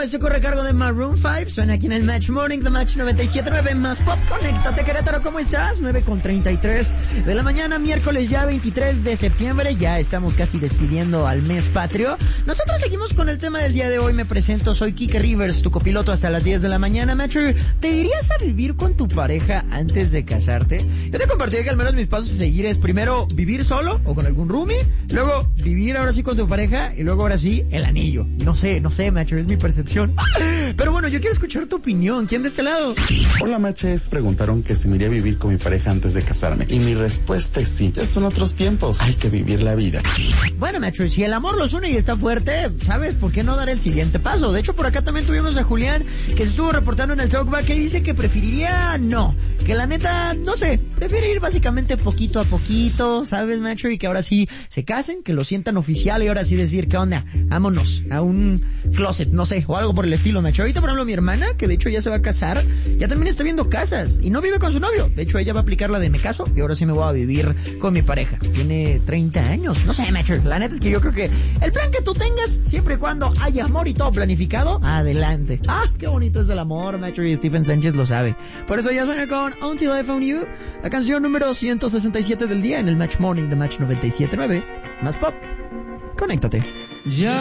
Esto corre a cargo de Maroon 5. Suena aquí en el Match Morning, The Match 97.9 más Pop. Conéctate, Querétaro, ¿cómo estás? 9:33 de la mañana, miércoles ya 23 de septiembre. Ya estamos casi despidiendo al mes patrio. Nosotros seguimos con el tema del día de hoy. Me presento, soy Kike Rivers, tu copiloto hasta las 10 de la mañana. Matcher, ¿te irías a vivir con tu pareja antes de casarte? Yo te compartí que al menos mis pasos a seguir es primero vivir solo o con algún roomie, luego vivir ahora sí con tu pareja y luego ahora sí el anillo. No sé, Matcher, es mi percepción. Pero bueno, yo quiero escuchar tu opinión. ¿Quién de este lado? Hola, Matches. Preguntaron que si me iría a vivir con mi pareja antes de casarme. Y mi respuesta es sí. Ya son otros tiempos. Hay que vivir la vida. Bueno, Matcher, si el amor los une y está fuerte, ¿sabes por qué no dar el siguiente paso? De hecho, por acá también tuvimos a Julián, que se estuvo reportando en el Talkback, que dice que preferiría no. Que la neta, no sé, prefiere ir básicamente poquito a poquito, ¿sabes, Matcher? Y que ahora sí se casen, que lo sientan oficial y ahora sí decir, ¿qué onda? Vámonos a un closet, no sé, o algo por el estilo, Matcher. Ahorita, por ejemplo, mi hermana, que de hecho ya se va a casar, ya también está viendo casas y no vive con su novio. De hecho, ella va a aplicar la de me caso y ahora sí me voy a vivir con mi pareja. Tiene 30 años. No sé, Matcher, la neta es que yo creo que el plan que tú tengas, siempre y cuando haya amor y todo planificado, adelante. Ah, qué bonito es el amor, Matcher, y Stephen Sánchez lo sabe. Por eso ya suena con Until I Found You, la canción número 167 del día en el Match Morning de Match 97.9. Más Pop. Conéctate. Ya